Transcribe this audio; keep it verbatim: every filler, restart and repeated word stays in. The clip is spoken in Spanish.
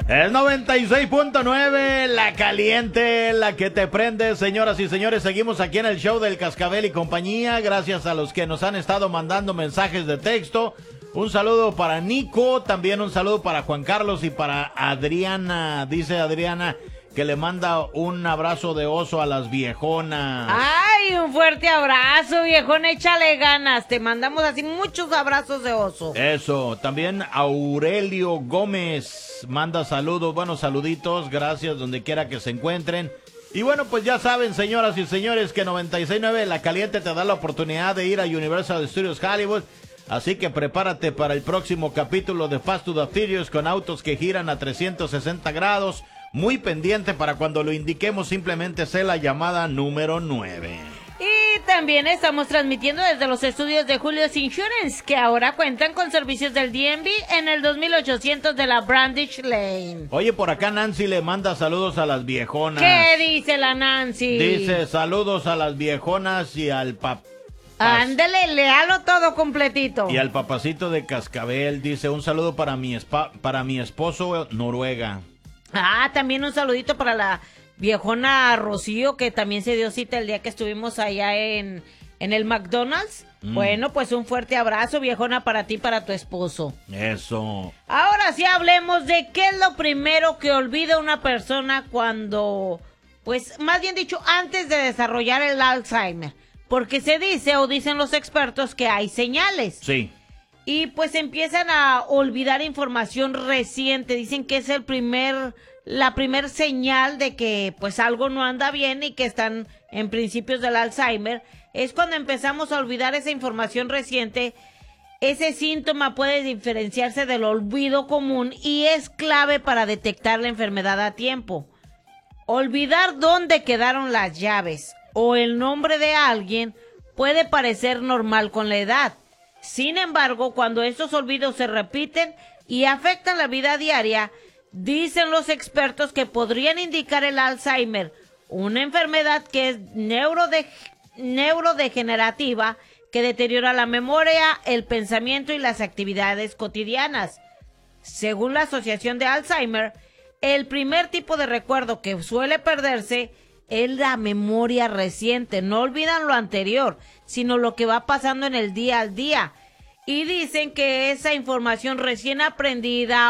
Es noventa y seis punto nueve, la caliente, la que te prende, señoras y señores. Seguimos aquí en el show del Cascabel y compañía. Gracias a los que nos han estado mandando mensajes de texto. Un saludo para Nico, también un saludo para Juan Carlos y para Adriana. Dice Adriana que le manda un abrazo de oso a las viejonas. ¡Ay, un fuerte abrazo, viejón! Échale ganas. Te mandamos así muchos abrazos de oso. Eso, también Aurelio Gómez manda saludos, buenos saluditos, gracias donde quiera que se encuentren. Y bueno, pues ya saben, señoras y señores, que noventa y seis punto nueve La Caliente te da la oportunidad de ir a Universal Studios Hollywood. Así que prepárate para el próximo capítulo de Fast to the Furious con autos que giran a trescientos sesenta grados. Muy pendiente para cuando lo indiquemos, simplemente sé la llamada número nueve. Y también estamos transmitiendo desde los estudios de Julio's Insurance, que ahora cuentan con servicios del D M V en el dos mil ochocientos de la Brandish Lane. Oye, por acá Nancy le manda saludos a las viejonas. ¿Qué dice la Nancy? Dice saludos a las viejonas y al papá. Ándale, léalo todo completito. Y al papacito de Cascabel, dice un saludo para mi, espa para mi esposo Noruega. Ah, también un saludito para la viejona Rocío, que también se dio cita el día que estuvimos allá en, en el McDonald's. Mm. Bueno, pues un fuerte abrazo, viejona, para ti y para tu esposo. Eso. Ahora sí hablemos de qué es lo primero que olvida una persona cuando, pues, más bien dicho, antes de desarrollar el Alzheimer. Porque se dice, o dicen los expertos, que hay señales. Sí. Y pues empiezan a olvidar información reciente. Dicen que es el primer, la primer señal de que pues algo no anda bien y que están en principios del Alzheimer. Es cuando empezamos a olvidar esa información reciente. Ese síntoma puede diferenciarse del olvido común y es clave para detectar la enfermedad a tiempo. Olvidar dónde quedaron las llaves o el nombre de alguien puede parecer normal con la edad. Sin embargo, cuando estos olvidos se repiten y afectan la vida diaria, dicen los expertos que podrían indicar el Alzheimer, una enfermedad que es neurode- neurodegenerativa que deteriora la memoria, el pensamiento y las actividades cotidianas. Según la Asociación de Alzheimer, el primer tipo de recuerdo que suele perderse es la memoria reciente. No olvidan lo anterior, sino lo que va pasando en el día al día. Y dicen que esa información recién aprendida